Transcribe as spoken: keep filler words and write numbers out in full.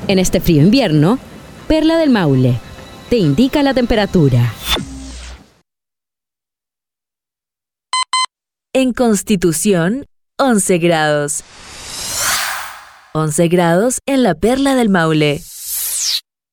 En este frío invierno, Perla del Maule te indica la temperatura. En Constitución, once grados. once grados en la Perla del Maule.